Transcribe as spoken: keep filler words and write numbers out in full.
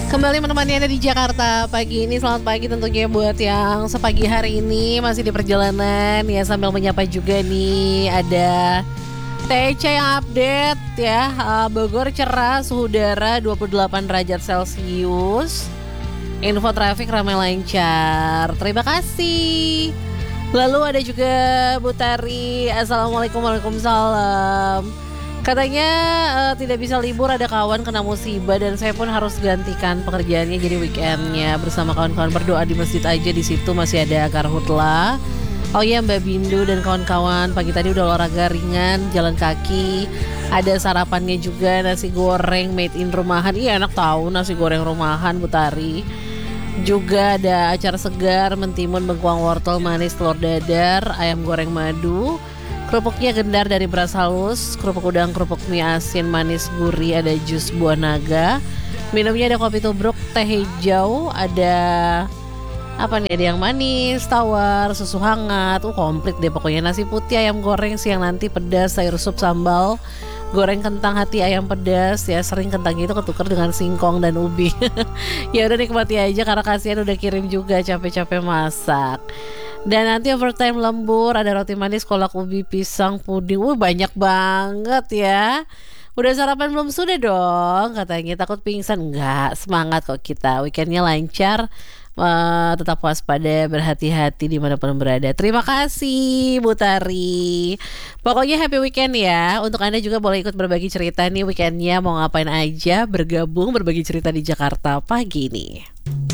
Kembali menemani Anda di Jakarta pagi ini. Selamat pagi tentunya buat yang sepagi hari ini masih di perjalanan ya, sambil menyapa juga nih ada T C yang update ya. uh, Bogor cerah, suhu udara dua puluh delapan derajat Celcius. Info traffic ramai lancar. Terima kasih. Lalu ada juga Bu Tari. Assalamualaikum, waalaikumsalam. Katanya uh, tidak bisa libur, ada kawan kena musibah dan saya pun harus gantikan pekerjaannya jadi weekendnya bersama kawan-kawan berdoa di masjid aja. Di situ masih ada karhutlah. Oh iya, Mbak Bindu dan kawan-kawan pagi tadi udah olahraga ringan, jalan kaki. Ada sarapannya juga, nasi goreng made in rumahan. Iya, enak tahu nasi goreng rumahan Bu Tari. Juga ada acar segar, mentimun, bengkuang, wortel, manis, telur dadar, ayam goreng madu. Kerupuknya gendar dari beras halus, kerupuk udang, kerupuk mie asin, manis, gurih, ada jus buah naga. Minumnya ada kopi tubruk, teh hijau, ada apa nih, ada yang manis, tawar, susu hangat. Uh, komplit deh pokoknya. Nasi putih, ayam goreng siang nanti pedas, sayur sup sambal, goreng kentang hati ayam pedas ya. Sering kentangnya itu ketukar dengan singkong dan ubi. Ya udah nikmati aja karena kasihan udah kirim juga capek-capek masak. Dan nanti overtime lembur, ada roti manis, kolak ubi, pisang, puding. Wah, banyak banget ya. Udah sarapan belum? Sudah dong katanya. Takut pingsan? Enggak, semangat kok kita. Weekendnya lancar. Uh, tetap waspada, berhati-hati dimanapun berada. Terima kasih Bu Tari. Pokoknya happy weekend ya. Untuk Anda juga boleh ikut berbagi cerita nih, weekendnya mau ngapain aja. Bergabung berbagi cerita di Jakarta pagi ini.